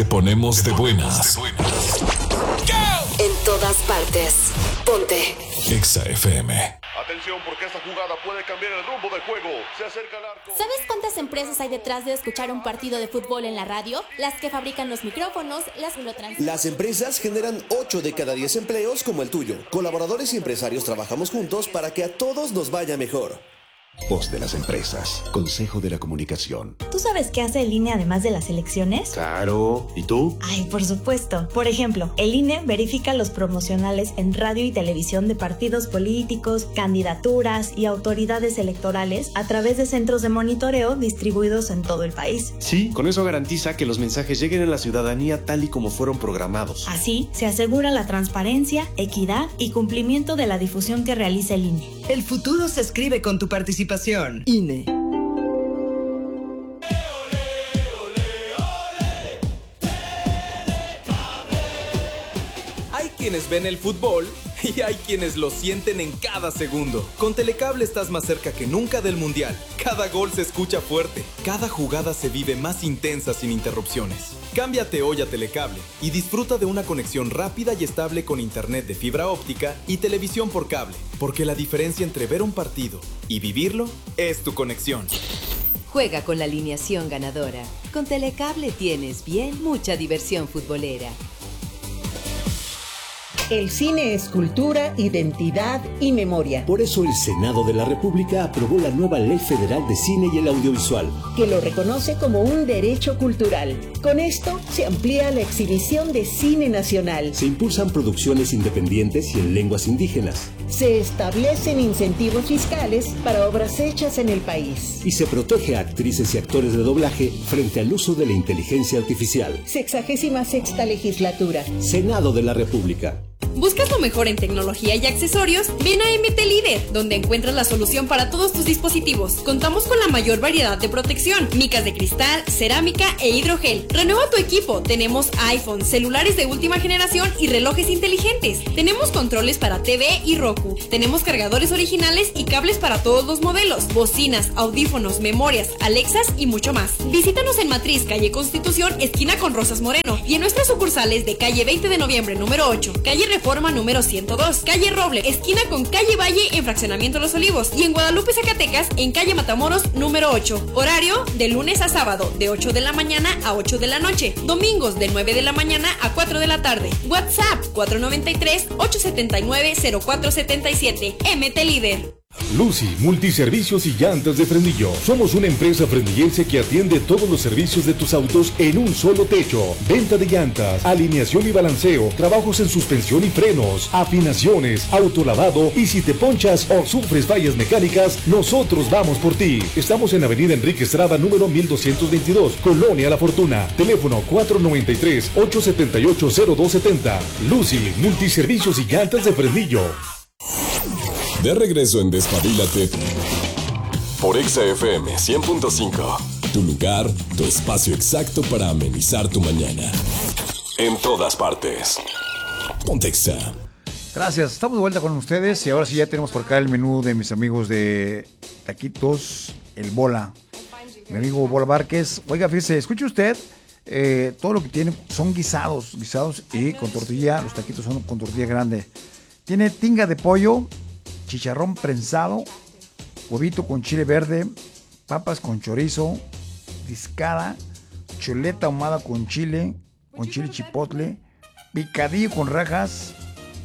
te ponemos de buenas. En todas partes. Ponte Exa FM. Atención, porque esta jugada puede cambiar el rumbo del juego. Se acerca al arco. ¿Sabes cuántas empresas hay detrás de escuchar un partido de fútbol en la radio? Las que fabrican los micrófonos, las que lo transmiten. Las empresas generan 8 de cada 10 empleos como el tuyo. Colaboradores y empresarios trabajamos juntos para que a todos nos vaya mejor. Voz de las empresas. Consejo de la Comunicación. ¿Tú sabes qué hace el INE además de las elecciones? Claro. ¿Y tú? Ay, por supuesto. Por ejemplo, el INE verifica los promocionales en radio y televisión de partidos políticos, candidaturas y autoridades electorales a través de centros de monitoreo distribuidos en todo el país. Sí, con eso garantiza que los mensajes lleguen a la ciudadanía tal y como fueron programados. Así, se asegura la transparencia, equidad y cumplimiento de la difusión que realiza el INE. El futuro se escribe con tu participación. INE. Hay quienes ven el fútbol y hay quienes lo sienten en cada segundo. Con Telecable estás más cerca que nunca del Mundial. Cada gol se escucha fuerte, cada jugada se vive más intensa sin interrupciones. Cámbiate hoy a Telecable y disfruta de una conexión rápida y estable con internet de fibra óptica y televisión por cable, porque la diferencia entre ver un partido y vivirlo es tu conexión. Juega con la alineación ganadora. Con Telecable tienes bien mucha diversión futbolera. El cine es cultura, identidad y memoria. Por eso el Senado de la República aprobó la nueva Ley Federal de Cine y el Audiovisual, que lo reconoce como un derecho cultural. Con esto se amplía la exhibición de cine nacional. Se impulsan producciones independientes y en lenguas indígenas. Se establecen incentivos fiscales para obras hechas en el país. Y se protege a actrices y actores de doblaje frente al uso de la inteligencia artificial. 66ª legislatura. Senado de la República. ¿Buscas lo mejor en tecnología y accesorios? Ven a MT Líder, donde encuentras la solución para todos tus dispositivos. Contamos con la mayor variedad de protección, micas de cristal, cerámica e hidrogel. Renueva tu equipo. Tenemos iPhone, celulares de última generación y relojes inteligentes. Tenemos controles para TV y Roku. Tenemos cargadores originales y cables para todos los modelos, bocinas, audífonos, memorias, Alexas y mucho más. Visítanos en Matriz, calle Constitución, esquina con Rosas Moreno, y en nuestras sucursales de calle 20 de noviembre número 8, calle Reforma número 102, calle Roble, esquina con calle Valle en Fraccionamiento Los Olivos, y en Guadalupe, Zacatecas, en calle Matamoros número 8. Horario de lunes a sábado de 8 de la mañana a 8 de la noche, domingos de 9 de la mañana a 4 de la tarde. WhatsApp 493-879-0477. MT Líder. Lucy, multiservicios y llantas de Frenillo. Somos una empresa frenillense que atiende todos los servicios de tus autos en un solo techo. Venta de llantas, alineación y balanceo, trabajos en suspensión y frenos, afinaciones, autolavado, y si te ponchas o sufres fallas mecánicas, nosotros vamos por ti. Estamos en Avenida Enrique Estrada, número 1222, Colonia La Fortuna. Teléfono 493-878-0270. Lucy, multiservicios y llantas de Frenillo. De regreso en Despabilate por Exa FM 100.5. Tu lugar, tu espacio exacto para amenizar tu mañana. En todas partes. Ponte Exa. Gracias, estamos de vuelta con ustedes y ahora sí ya tenemos por acá el menú de mis amigos de Taquitos El Bola. Mi amigo Bola Várquez. Oiga, fíjese, escuche usted, todo lo que tiene son guisados y con tortilla. Los taquitos son con tortilla grande. Tiene tinga de pollo, chicharrón prensado, huevito con chile verde, papas con chorizo, discada, chuleta ahumada con chile chipotle, picadillo con rajas,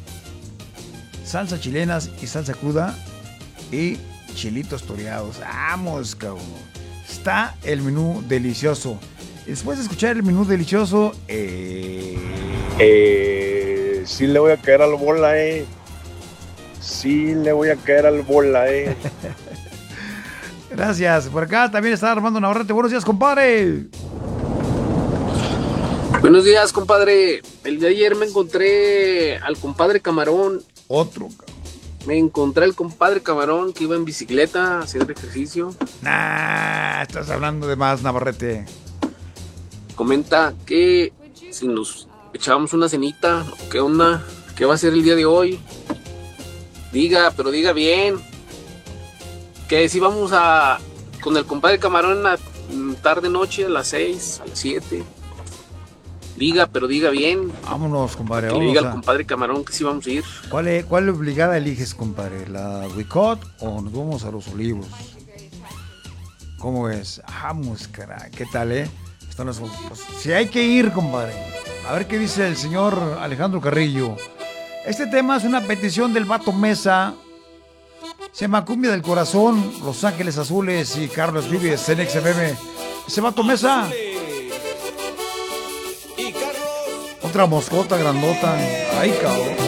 salsa chilenas y salsa cruda y chilitos toreados. ¡Vamos, cabrón! Está el menú delicioso. Después de escuchar el menú delicioso, sí le voy a caer al Bola, Sí le voy a caer al Bola, Gracias. Por acá también está Armando Navarrete. Buenos días, compadre. Buenos días, compadre. El día de ayer me encontré al compadre Camarón. Otro. Me encontré al compadre Camarón que iba en bicicleta haciendo ejercicio. Nah, estás hablando de más, Navarrete. Comenta que si nos echábamos una cenita, ¿qué onda? ¿Qué va a ser el día de hoy? Diga, pero diga bien. Que si vamos con el compadre Camarón en la tarde noche, a las 6, a las 7. Diga, pero diga bien. Vámonos, compadre. Que le diga al compadre Camarón que sí vamos a ir. ¿Cuál obligada eliges, compadre? ¿La Wicot o nos vamos a Los Olivos? ¿Cómo ves? Vamos, caray. ¿Qué tal, pues, si hay que ir, compadre. A ver qué dice el señor Alejandro Carrillo. Este tema es una petición del Vato Mesa. Se llama Cumbia del Corazón, Los Ángeles Azules y Carlos Vives en XFM. Ese Vato Mesa. Otra moscota grandota. Ay, cabrón.